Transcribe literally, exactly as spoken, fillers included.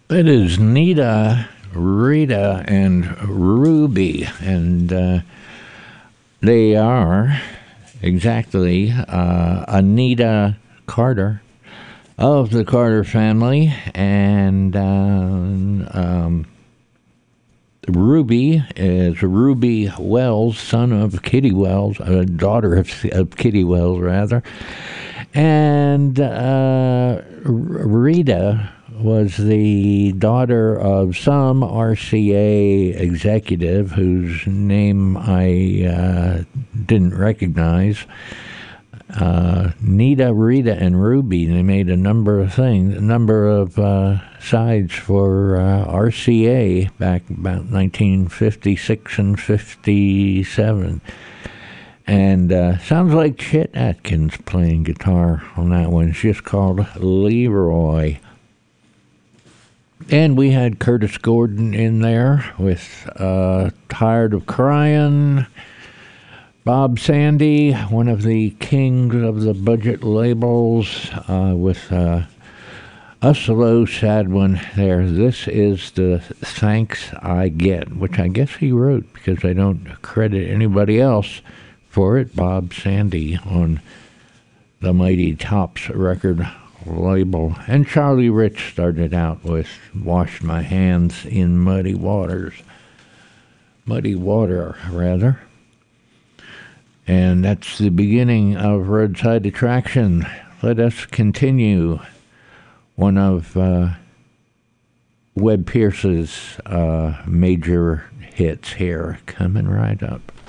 It is Nita, Rita, and Ruby, and uh, they are exactly uh, Anita Carter of the Carter family, and uh, um, Ruby is Ruby Wells, son of Kitty Wells, a daughter of, of Kitty Wells, rather, and uh, Rita was the daughter of some R C A executive whose name I uh, didn't recognize. Uh, Nita, Rita, and Ruby, they made a number of things, a number of uh, sides for uh, R C A back about nineteen fifty-six and fifty-seven. And uh, sounds like Chet Atkins playing guitar on that one. It's just called Leroy. And we had Curtis Gordon in there with uh, Tired of Crying. Bob Sandy, one of the kings of the budget labels, uh, with uh, a slow, sad one there. This is the Thanks I Get, which I guess he wrote because I don't credit anybody else for it. Bob Sandy on the Mighty Tops record label. And Charlie Rich started out with Wash My Hands in Muddy Waters. Muddy Water, rather. And that's the beginning of Roadside Attraction. Let us continue one of uh, Webb Pierce's uh, major hits here, coming right up.